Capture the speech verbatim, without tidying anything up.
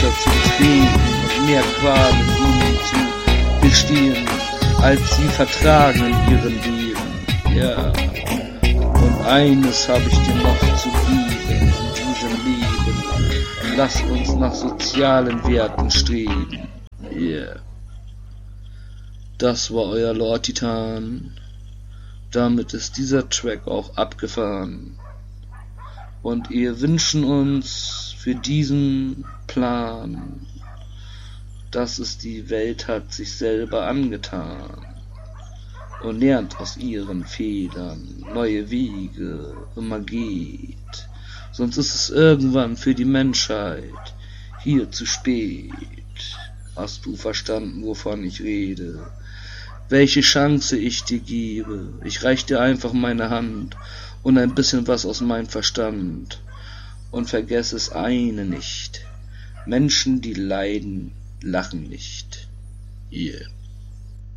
weiter zu betreten und mehr Qualen ihnen zu bestehen, als sie vertragen in ihrem Leben. Ja, und eines habe ich dir noch zu geben in diesem Leben. Lass uns nach sozialen Werten streben. Yeah. Das war euer Lord Titan. Damit ist dieser Track auch abgefahren. Und wir wünschen uns für diesen Plan, dass es die Welt hat sich selber angetan und lernt aus ihren Fehlern, neue Wege immer geht. Sonst ist es irgendwann für die Menschheit hier zu spät. Hast du verstanden, wovon ich rede? Welche Chance ich dir gebe? Ich reich dir einfach meine Hand und ein bisschen was aus meinem Verstand. Und vergess es eine nicht. Menschen, die leiden, lachen nicht. Yeah.